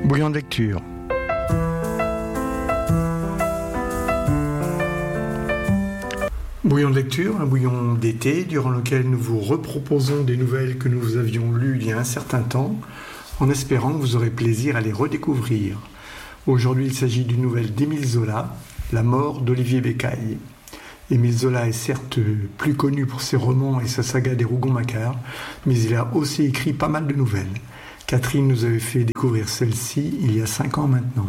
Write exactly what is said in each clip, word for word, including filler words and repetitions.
Bouillon de lecture. Bouillon de lecture, un bouillon d'été durant lequel nous vous reproposons des nouvelles que nous avions lues il y a un certain temps, en espérant que vous aurez plaisir à les redécouvrir. Aujourd'hui, il s'agit d'une nouvelle d'Émile Zola, La mort d'Olivier Bécaille. Émile Zola est certes plus connu pour ses romans et sa saga des Rougon-Macquart, mais il a aussi écrit pas mal de nouvelles. Catherine nous avait fait découvrir celle-ci il y a cinq ans maintenant.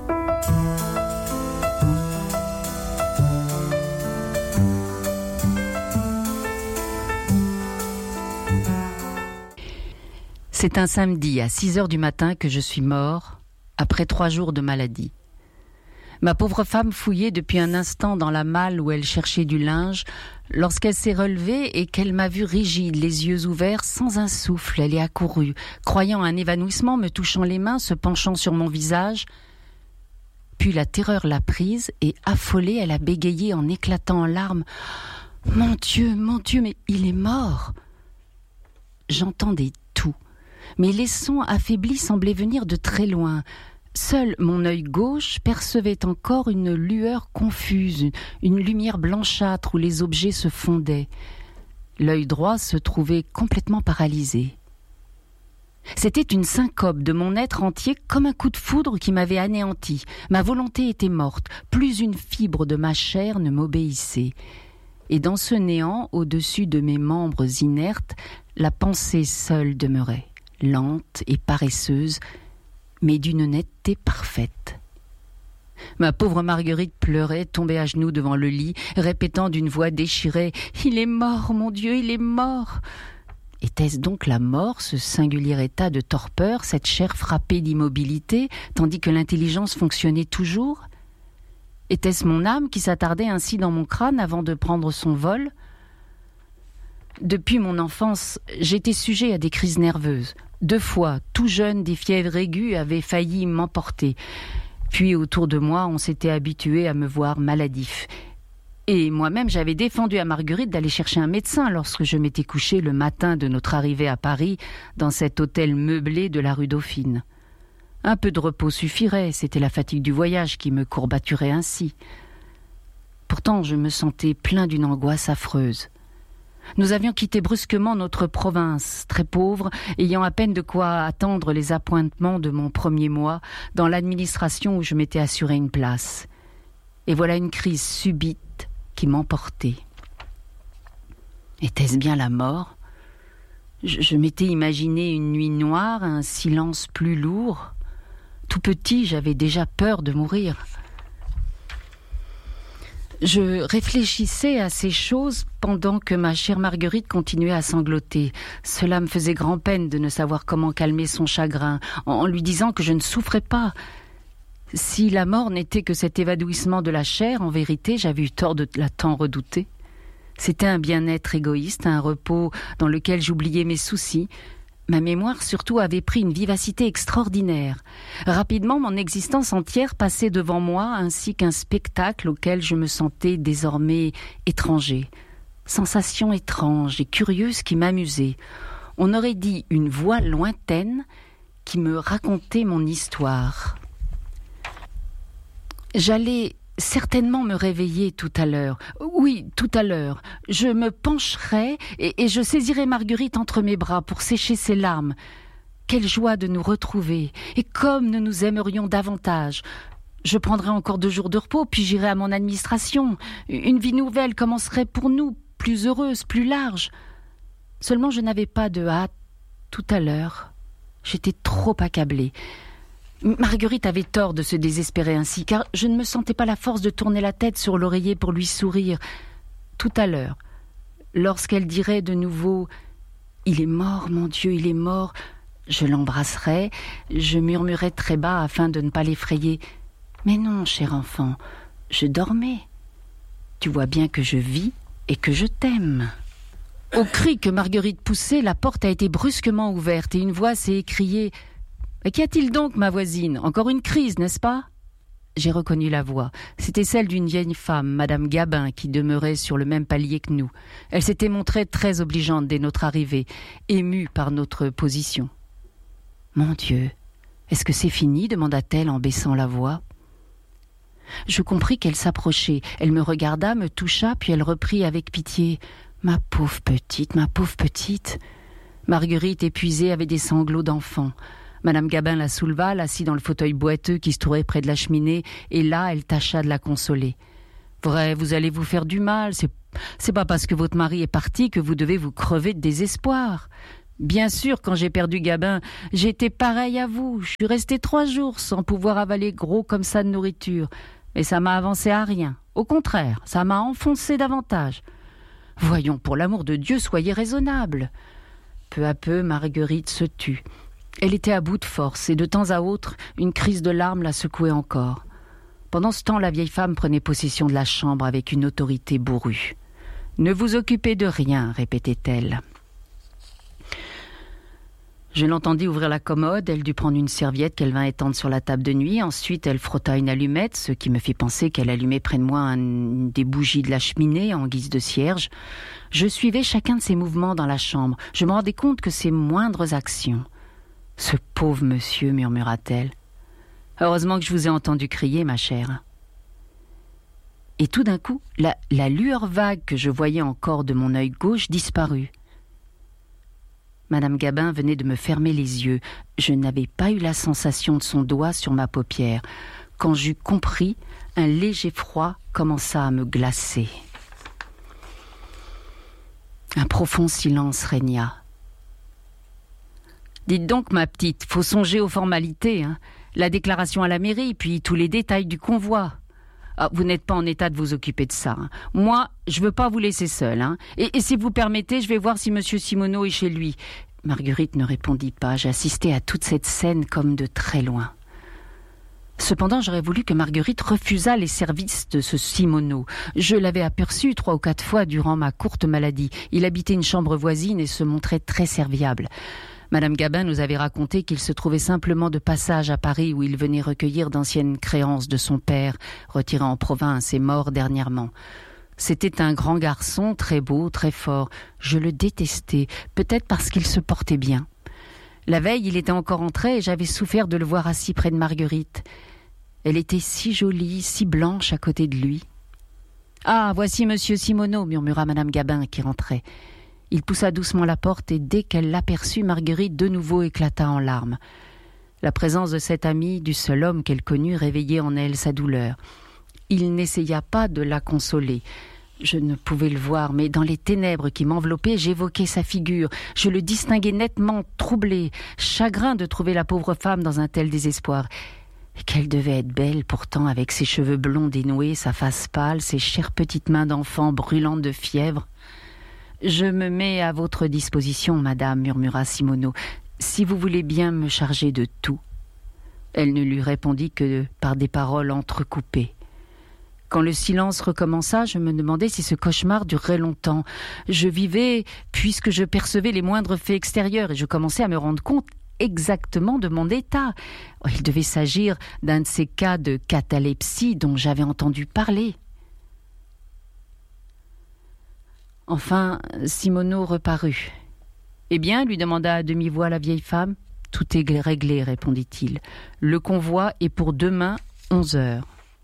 C'est un samedi à six heures du matin que je suis mort, après trois jours de maladie. Ma pauvre femme fouillait depuis un instant dans la malle où elle cherchait du linge. Lorsqu'elle s'est relevée et qu'elle m'a vu rigide, les yeux ouverts, sans un souffle, elle est accourue, croyant un évanouissement, me touchant les mains, se penchant sur mon visage. Puis la terreur l'a prise et, affolée, elle a bégayé en éclatant en larmes. « Mon Dieu, mon Dieu, mais il est mort !» J'entendais tout, mais les sons affaiblis semblaient venir de très loin. Seul mon œil gauche percevait encore une lueur confuse, une lumière blanchâtre où les objets se fondaient. L'œil droit se trouvait complètement paralysé. C'était une syncope de mon être entier, comme un coup de foudre qui m'avait anéanti. Ma volonté était morte, plus une fibre de ma chair ne m'obéissait. Et dans ce néant, au-dessus de mes membres inertes, la pensée seule demeurait, lente et paresseuse, mais d'une netteté parfaite. Ma pauvre Marguerite pleurait, tombait à genoux devant le lit, répétant d'une voix déchirée « Il est mort, mon Dieu, il est mort !» Était-ce donc la mort, ce singulier état de torpeur, cette chair frappée d'immobilité, tandis que l'intelligence fonctionnait toujours ? Était-ce mon âme qui s'attardait ainsi dans mon crâne avant de prendre son vol ? Depuis mon enfance, j'étais sujet à des crises nerveuses. Deux fois, tout jeune, des fièvres aiguës avaient failli m'emporter. Puis autour de moi, on s'était habitué à me voir maladif. Et moi-même, j'avais défendu à Marguerite d'aller chercher un médecin lorsque je m'étais couché le matin de notre arrivée à Paris dans cet hôtel meublé de la rue Dauphine. Un peu de repos suffirait, c'était la fatigue du voyage qui me courbaturait ainsi. Pourtant, je me sentais plein d'une angoisse affreuse. Nous avions quitté brusquement notre province, très pauvre, ayant à peine de quoi attendre les appointements de mon premier mois dans l'administration où je m'étais assuré une place. Et voilà une crise subite qui m'emportait. Était-ce bien la mort ? Je, je m'étais imaginé une nuit noire, un silence plus lourd. Tout petit, j'avais déjà peur de mourir. Je réfléchissais à ces choses pendant que ma chère Marguerite continuait à sangloter. Cela me faisait grand-peine de ne savoir comment calmer son chagrin, en lui disant que je ne souffrais pas. Si la mort n'était que cet évanouissement de la chair, en vérité, j'avais eu tort de la tant redouter. C'était un bien-être égoïste, un repos dans lequel j'oubliais mes soucis. Ma mémoire surtout avait pris une vivacité extraordinaire. Rapidement, mon existence entière passait devant moi, ainsi qu'un spectacle auquel je me sentais désormais étranger. Sensation étrange et curieuse qui m'amusait. On aurait dit une voix lointaine qui me racontait mon histoire. J'allais certainement me réveiller tout à l'heure. Oui, tout à l'heure. Je me pencherai et, et je saisirai Marguerite entre mes bras pour sécher ses larmes. Quelle joie de nous retrouver, et comme nous nous aimerions davantage. Je prendrai encore deux jours de repos, puis j'irai à mon administration. Une vie nouvelle commencerait pour nous, plus heureuse, plus large. Seulement je n'avais pas de hâte tout à l'heure. J'étais trop accablée. Marguerite avait tort de se désespérer ainsi, car je ne me sentais pas la force de tourner la tête sur l'oreiller pour lui sourire. Tout à l'heure, lorsqu'elle dirait de nouveau « Il est mort, mon Dieu, il est mort », je l'embrasserais, je murmurais très bas afin de ne pas l'effrayer. « Mais non, cher enfant, je dormais. Tu vois bien que je vis et que je t'aime. » Au cri que Marguerite poussait, la porte a été brusquement ouverte et une voix s'est écriée « Mais qu'y a-t-il donc, ma voisine ? Encore une crise, n'est-ce pas ?» J'ai reconnu la voix. C'était celle d'une vieille femme, Madame Gabin, qui demeurait sur le même palier que nous. Elle s'était montrée très obligeante dès notre arrivée, émue par notre position. « Mon Dieu, « Est-ce que c'est fini ?» demanda-t-elle en baissant la voix. Je compris qu'elle s'approchait. Elle me regarda, me toucha, puis elle reprit avec pitié. « Ma pauvre petite, ma pauvre petite !» Marguerite, épuisée, avait des sanglots d'enfant. Madame Gabin la souleva, l'assit dans le fauteuil boiteux qui se trouvait près de la cheminée, et là, elle tâcha de la consoler. « Vrai, vous allez vous faire du mal. C'est, c'est pas parce que votre mari est parti que vous devez vous crever de désespoir. Bien sûr, quand j'ai perdu Gabin, j'étais pareille à vous. Je suis restée trois jours sans pouvoir avaler gros comme ça de nourriture. Mais ça m'a avancé à rien. Au contraire, ça m'a enfoncé davantage. Voyons, pour l'amour de Dieu, soyez raisonnable. » Peu à peu, Marguerite se tut. Elle était à bout de force, et de temps à autre, une crise de larmes la secouait encore. Pendant ce temps, la vieille femme prenait possession de la chambre avec une autorité bourrue. « Ne vous occupez de rien, » répétait-elle. Je l'entendis ouvrir la commode, elle dut prendre une serviette qu'elle vint étendre sur la table de nuit. Ensuite, elle frotta une allumette, ce qui me fit penser qu'elle allumait près de moi un, des bougies de la cheminée en guise de cierge. Je suivais chacun de ses mouvements dans la chambre. Je me rendais compte que ses moindres actions. « Ce pauvre monsieur » murmura-t-elle. « Heureusement que je vous ai entendu crier, ma chère. » Et tout d'un coup, la, la lueur vague que je voyais encore de mon œil gauche disparut. Madame Gabin venait de me fermer les yeux. Je n'avais pas eu la sensation de son doigt sur ma paupière. Quand j'eus compris, un léger froid commença à me glacer. Un profond silence régna. « Dites donc, ma petite, faut songer aux formalités, hein. La déclaration à la mairie, puis tous les détails du convoi. Ah, vous n'êtes pas en état de vous occuper de ça. Hein. Moi, je veux pas vous laisser seule. Hein. Et, et si vous permettez, je vais voir si Monsieur Simoneau est chez lui. » Marguerite ne répondit pas. J'assistais à toute cette scène comme de très loin. Cependant, j'aurais voulu que Marguerite refusât les services de ce Simoneau. Je l'avais aperçu trois ou quatre fois durant ma courte maladie. Il habitait une chambre voisine et se montrait très serviable. Madame Gabin nous avait raconté qu'il se trouvait simplement de passage à Paris où il venait recueillir d'anciennes créances de son père, retiré en province et mort dernièrement. C'était un grand garçon, très beau, très fort. Je le détestais, peut-être parce qu'il se portait bien. La veille, il était encore entré et j'avais souffert de le voir assis près de Marguerite. Elle était si jolie, si blanche à côté de lui. « Ah, voici Monsieur Simoneau » murmura Madame Gabin qui rentrait. Il poussa doucement la porte et dès qu'elle l'aperçut, Marguerite de nouveau éclata en larmes. La présence de cet ami, du seul homme qu'elle connut, réveillait en elle sa douleur. Il n'essaya pas de la consoler. Je ne pouvais le voir, mais dans les ténèbres qui m'enveloppaient, j'évoquais sa figure. Je le distinguais nettement, troublé, chagrin de trouver la pauvre femme dans un tel désespoir. Et qu'elle devait être belle pourtant, avec ses cheveux blonds dénoués, sa face pâle, ses chères petites mains d'enfant brûlantes de fièvre. « Je me mets à votre disposition, madame, » murmura Simoneau, « si vous voulez bien me charger de tout. » Elle ne lui répondit que par des paroles entrecoupées. Quand le silence recommença, je me demandais si ce cauchemar durerait longtemps. Je vivais puisque je percevais les moindres faits extérieurs et je commençais à me rendre compte exactement de mon état. Il devait s'agir d'un de ces cas de catalepsie dont j'avais entendu parler. Enfin, Simoneau reparut. « Eh bien, lui demanda à demi-voix la vieille femme. « Tout est réglé, répondit-il. Le convoi est pour demain, onze heures.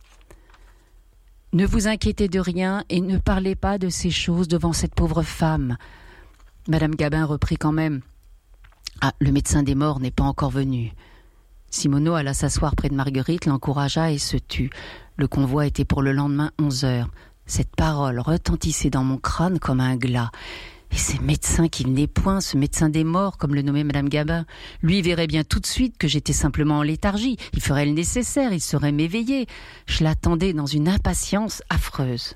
Ne vous inquiétez de rien et ne parlez pas de ces choses devant cette pauvre femme. » Madame Gabin reprit quand même. « Ah, le médecin des morts n'est pas encore venu. » Simoneau alla s'asseoir près de Marguerite, l'encouragea et se tut. Le convoi était pour le lendemain, onze heures. Cette parole retentissait dans mon crâne comme un glas. Et ces médecins qui venaient point, ce médecin des morts, comme le nommait Madame Gabin, lui verrait bien tout de suite que j'étais simplement en léthargie. Il ferait le nécessaire, il saurait m'éveiller. Je l'attendais dans une impatience affreuse.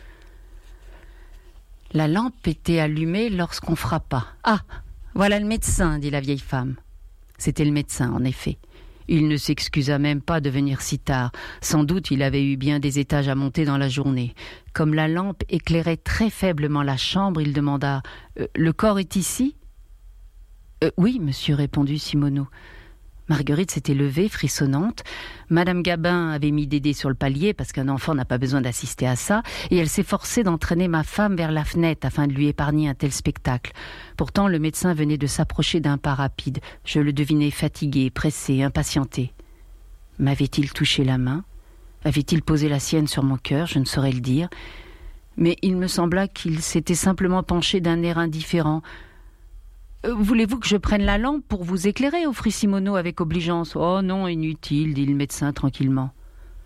La lampe était allumée lorsqu'on frappa. « Ah, voilà le médecin » dit la vieille femme. C'était le médecin, en effet. Il ne s'excusa même pas de venir si tard. Sans doute il avait eu bien des étages à monter dans la journée. Comme la lampe éclairait très faiblement la chambre, il demanda euh, « Le corps est ici ?» euh, « Oui, monsieur, répondit Simoneau. » Marguerite s'était levée, frissonnante. Madame Gabin avait mis Dédé sur le palier, parce qu'un enfant n'a pas besoin d'assister à ça, et elle s'efforçait d'entraîner ma femme vers la fenêtre afin de lui épargner un tel spectacle. Pourtant, le médecin venait de s'approcher d'un pas rapide. Je le devinais fatigué, pressé, impatienté. M'avait-il touché la main ? Avait-il posé la sienne sur mon cœur ? Je ne saurais le dire. Mais il me sembla qu'il s'était simplement penché d'un air indifférent. « Voulez-vous que je prenne la lampe pour vous éclairer ?» offrit Simoneau avec obligeance. « Oh non, inutile, dit le médecin tranquillement. Ah, »«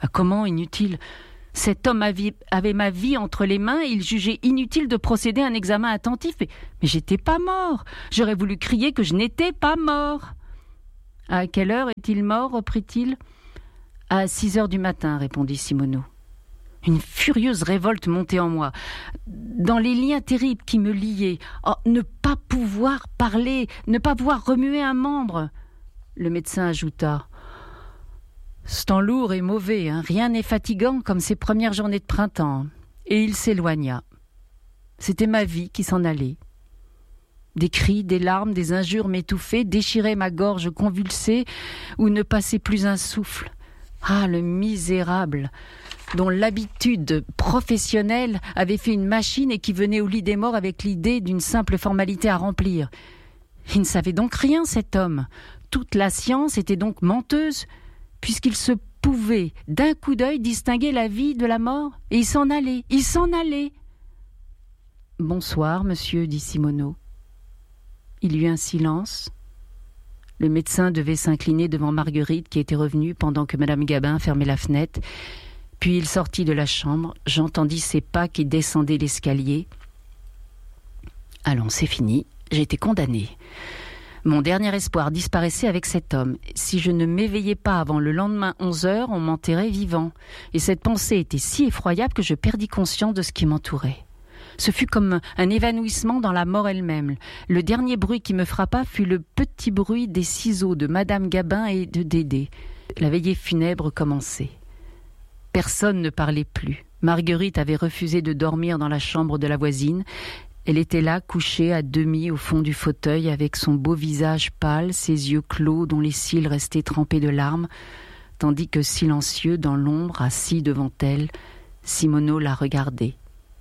Comment inutile ? Cet homme avait ma vie entre les mains et il jugeait inutile de procéder à un examen attentif. Mais, mais j'étais pas mort. J'aurais voulu crier que je n'étais pas mort. »« À quelle heure est-il mort ?» reprit-il. « À six heures du matin, répondit Simoneau. Une furieuse révolte montait en moi. Dans les liens terribles qui me liaient, oh, ne pas pouvoir parler, ne pas pouvoir remuer un membre. Le médecin ajouta « Ce temps lourd et mauvais, hein, rien n'est fatigant comme ces premières journées de printemps. » Et il s'éloigna. C'était ma vie qui s'en allait. Des cris, des larmes, des injures m'étouffaient, déchiraient ma gorge convulsée où ne passait plus un souffle. Ah, le misérable, dont l'habitude professionnelle avait fait une machine et qui venait au lit des morts avec l'idée d'une simple formalité à remplir. Il ne savait donc rien, cet homme. Toute la science était donc menteuse, puisqu'il se pouvait d'un coup d'œil distinguer la vie de la mort, et il s'en allait, il s'en allait. « Bonsoir, monsieur, dit Simoneau. » Il y eut un silence. Le médecin devait s'incliner devant Marguerite qui était revenue pendant que Madame Gabin fermait la fenêtre. Puis il sortit de la chambre. J'entendis ses pas qui descendaient l'escalier. Allons, c'est fini. J'étais condamnée. Mon dernier espoir disparaissait avec cet homme. Si je ne m'éveillais pas avant le lendemain onze heures, on m'enterrait vivant. Et cette pensée était si effroyable que je perdis conscience de ce qui m'entourait. Ce fut comme un évanouissement dans la mort elle-même. Le dernier bruit qui me frappa fut le petit bruit des ciseaux de Madame Gabin et de Dédé. La veillée funèbre commençait. Personne ne parlait plus. Marguerite avait refusé de dormir dans la chambre de la voisine. Elle était là, couchée à demi au fond du fauteuil, avec son beau visage pâle, ses yeux clos dont les cils restaient trempés de larmes, tandis que, silencieux, dans l'ombre, assis devant elle, Simoneau la regardait.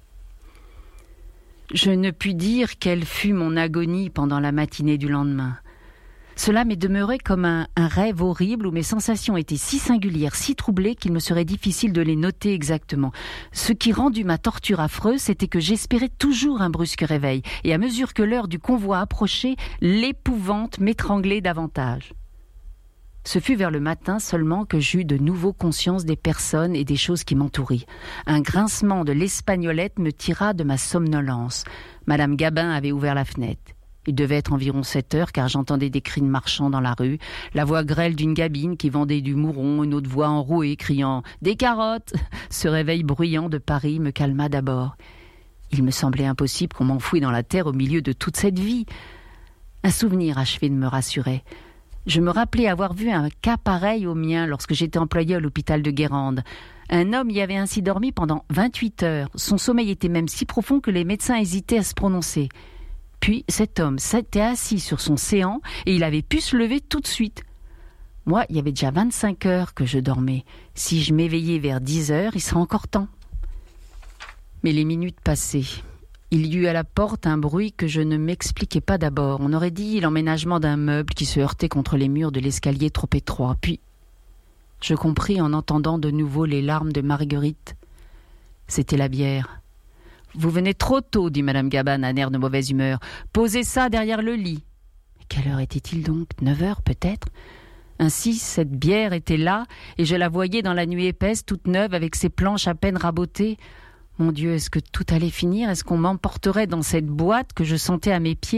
Je ne puis dire quelle fut mon agonie pendant la matinée du lendemain. Cela m'est demeuré comme un, un rêve horrible où mes sensations étaient si singulières, si troublées qu'il me serait difficile de les noter exactement. Ce qui rendit ma torture affreuse, c'était que j'espérais toujours un brusque réveil, et à mesure que l'heure du convoi approchait, l'épouvante m'étranglait davantage. Ce fut vers le matin seulement que j'eus de nouveau conscience des personnes et des choses qui m'entouraient. Un grincement de l'espagnolette me tira de ma somnolence. Madame Gabin avait ouvert la fenêtre. Il devait être environ sept heures car j'entendais des cris de marchands dans la rue, la voix grêle d'une gabine qui vendait du mouron, une autre voix enrouée criant « Des carottes !» Ce réveil bruyant de Paris me calma d'abord. Il me semblait impossible qu'on m'enfouît dans la terre au milieu de toute cette vie. Un souvenir achevait de me rassurer. Je me rappelais avoir vu un cas pareil au mien lorsque j'étais employée à l'hôpital de Guérande. Un homme y avait ainsi dormi pendant vingt-huit heures. Son sommeil était même si profond que les médecins hésitaient à se prononcer. Puis cet homme s'était assis sur son séant et il avait pu se lever tout de suite. Moi, il y avait déjà vingt-cinq heures que je dormais. Si je m'éveillais vers dix heures, il serait encore temps. Mais les minutes passaient. Il y eut à la porte un bruit que je ne m'expliquais pas d'abord. On aurait dit l'emménagement d'un meuble qui se heurtait contre les murs de l'escalier trop étroit. Puis, je compris en entendant de nouveau les larmes de Marguerite. C'était la bière. « Vous venez trop tôt, dit Madame Gabin d'un air de mauvaise humeur. Posez ça derrière le lit. » Quelle heure était-il donc ? Neuf heures peut-être ? Ainsi, cette bière était là, et je la voyais dans la nuit épaisse, toute neuve, avec ses planches à peine rabotées. Mon Dieu, est-ce que tout allait finir ? Est-ce qu'on m'emporterait dans cette boîte que je sentais à mes pieds ?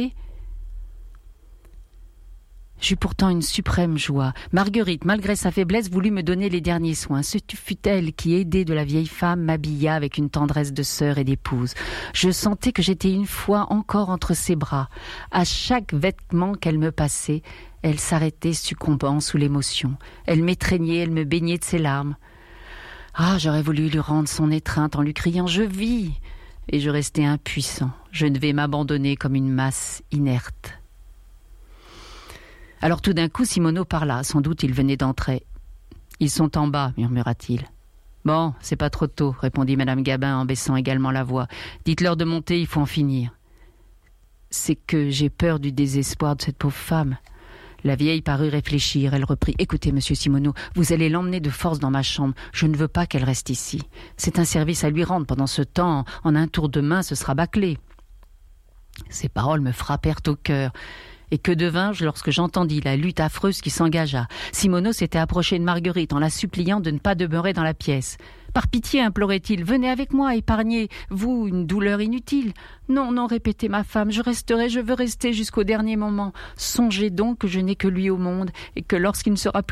J'eus pourtant une suprême joie. Marguerite, malgré sa faiblesse, voulut me donner les derniers soins. Ce fut elle qui, aidée de la vieille femme, m'habilla avec une tendresse de sœur et d'épouse. Je sentais que j'étais une fois encore entre ses bras. À chaque vêtement qu'elle me passait, elle s'arrêtait succombant sous l'émotion. Elle m'étreignait, elle me baignait de ses larmes. Ah, j'aurais voulu lui rendre son étreinte en lui criant « Je vis !» Et je restais impuissant. Je devais m'abandonner comme une masse inerte. Alors tout d'un coup, Simoneau parla. Sans doute il venait d'entrer. « Ils sont en bas, murmura-t-il. »« Bon, c'est pas trop tôt, répondit Madame Gabin en baissant également la voix. Dites-leur de monter, il faut en finir. »« C'est que j'ai peur du désespoir de cette pauvre femme. » La vieille parut réfléchir. Elle reprit. « Écoutez, monsieur Simoneau, vous allez l'emmener de force dans ma chambre. Je ne veux pas qu'elle reste ici. C'est un service à lui rendre. Pendant ce temps, en un tour de main, ce sera bâclé. » Ces paroles me frappèrent au cœur. Et que devins-je lorsque j'entendis la lutte affreuse qui s'engagea? Simoneau s'était approché de Marguerite en la suppliant de ne pas demeurer dans la pièce. « Par pitié, implorait-il, venez avec moi, épargnez-vous une douleur inutile. »« Non, non, répétait ma femme, je resterai, je veux rester jusqu'au dernier moment. Songez donc que je n'ai que lui au monde, et que lorsqu'il ne sera plus